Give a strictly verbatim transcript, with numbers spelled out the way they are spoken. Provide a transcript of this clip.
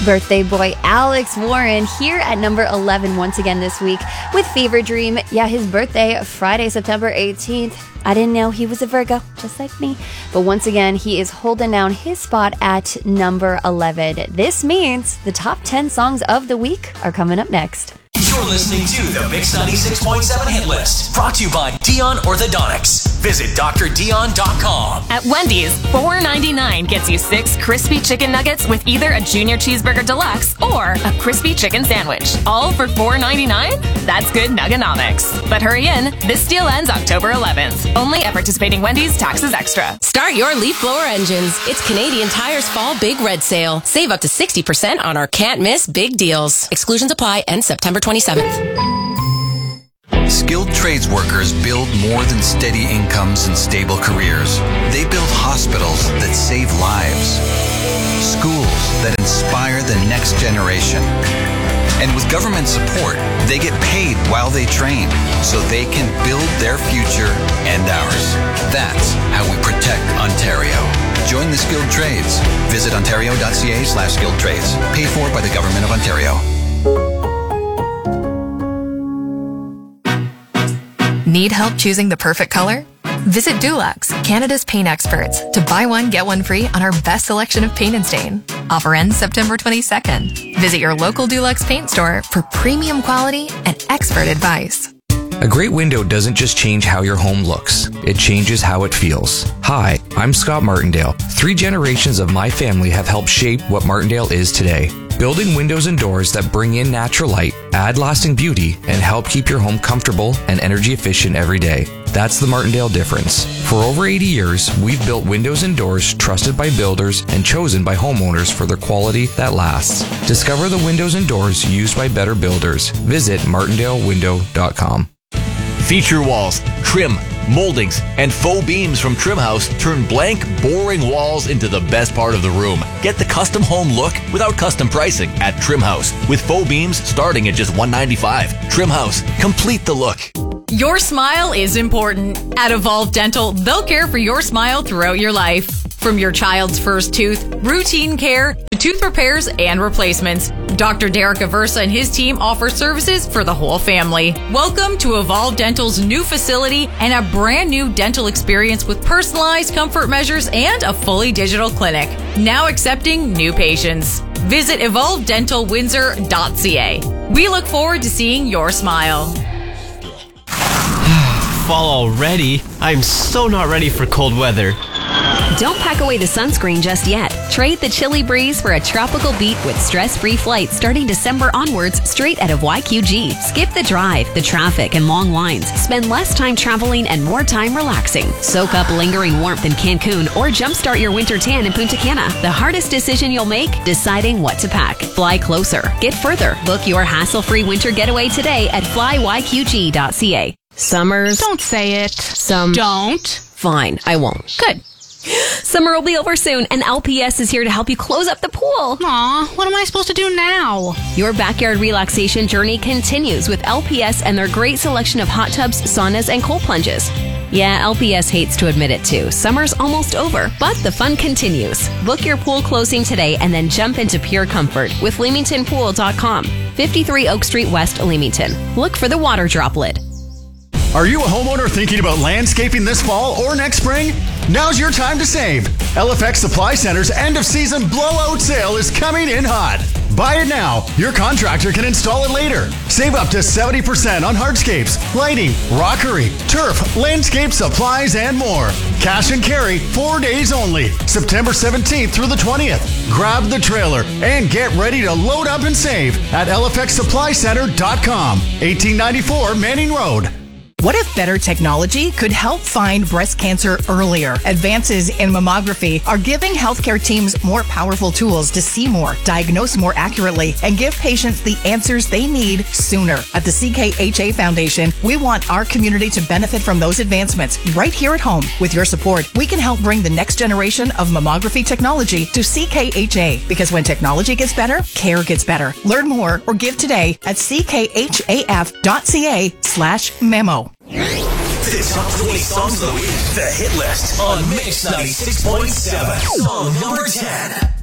Birthday boy Alex Warren here at number eleven once again this week with Fever Dream. Yeah, his birthday, Friday, September eighteenth. I didn't know he was a Virgo, just like me. But once again, he is holding down his spot at number eleven. This means the top ten songs of the week are coming up next. You're listening to the Mix ninety-six point seven Hit List, brought to you by Dion Orthodontics. Visit D R dion dot com. At Wendy's, four ninety-nine gets you six crispy chicken nuggets with either a Junior Cheeseburger Deluxe or a crispy chicken sandwich. All for four ninety-nine? That's good nuggonomics. But hurry in, this deal ends October eleventh. Only at participating Wendy's, taxes extra. Start your leaf blower engines. It's Canadian Tire's Fall Big Red Sale. Save up to sixty percent on our can't miss big deals. Exclusions apply and September twenty-seventh. Skilled trades workers build more than steady incomes and stable careers. They build hospitals that save lives, schools that inspire the next generation. And with government support, they get paid while they train so they can build their future and ours. That's how we protect Ontario. Join the skilled trades. Visit ontario.ca slash skilled trades. Paid for by the Government of Ontario. Need help choosing the perfect color? Visit Dulux, Canada's paint experts, to buy one, get one free on our best selection of paint and stain. Offer ends September twenty-second. Visit your local Dulux paint store for premium quality and expert advice. A great window doesn't just change how your home looks, it changes how it feels. Hi, I'm Scott Martindale. Three generations of my family have helped shape what Martindale is today. Building windows and doors that bring in natural light, add lasting beauty, and help keep your home comfortable and energy efficient every day. That's the Martindale difference. For over eighty years, we've built windows and doors trusted by builders and chosen by homeowners for their quality that lasts. Discover the windows and doors used by better builders. Visit martindale window dot com. Feature walls, trim, moldings, and faux beams from Trimhouse turn blank, boring walls into the best part of the room. Get the custom home look without custom pricing at Trimhouse, with faux beams starting at just one hundred ninety-five dollars. Trimhouse, complete the look. Your smile is important. At Evolve Dental, they'll care for your smile throughout your life. From your child's first tooth, routine care, to tooth repairs and replacements, Doctor Derek Aversa and his team offer services for the whole family. Welcome to Evolve Dental's new facility and a brand new dental experience with personalized comfort measures and a fully digital clinic. Now accepting new patients. Visit evolve dental windsor dot c a. We look forward to seeing your smile. Fall already? I'm so not ready for cold weather. Don't pack away the sunscreen just yet. Trade the chilly breeze for a tropical beat with stress-free flights starting December onwards straight out of Y Q G. Skip the drive, the traffic, and long lines. Spend less time traveling and more time relaxing. Soak up lingering warmth in Cancun or jumpstart your winter tan in Punta Cana. The hardest decision you'll make? Deciding what to pack. Fly closer. Get further. Book your hassle-free winter getaway today at fly y q g dot c a. Summers. Don't say it. Some. Don't. Fine, I won't. Good. Summer will be over soon, and L P S is here to help you close up the pool. Aw, what am I supposed to do now? Your backyard relaxation journey continues with L P S and their great selection of hot tubs, saunas, and cold plunges. Yeah, L P S hates to admit it too. Summer's almost over, but the fun continues. Book your pool closing today and then jump into pure comfort with leamington pool dot com. fifty-three Oak Street West, Leamington. Look for the water droplet. Are you a homeowner thinking about landscaping this fall or next spring? Now's your time to save. L F X Supply Center's end-of-season blowout sale is coming in hot. Buy it now. Your contractor can install it later. Save up to seventy percent on hardscapes, lighting, rockery, turf, landscape supplies, and more. Cash and carry, four days only. September seventeenth through the twentieth. Grab the trailer and get ready to load up and save at L F X supply center dot com. eighteen ninety-four Manning Road. What if better technology could help find breast cancer earlier? Advances in mammography are giving healthcare teams more powerful tools to see more, diagnose more accurately, and give patients the answers they need sooner. At the C K H A Foundation, we want our community to benefit from those advancements right here at home. With your support, we can help bring the next generation of mammography technology to C K H A, because when technology gets better, care gets better. Learn more or give today at c k h a f dot c a slash memo. The top twenty songs of the week. The Hit List on Mix ninety-six point seven. Song number ten.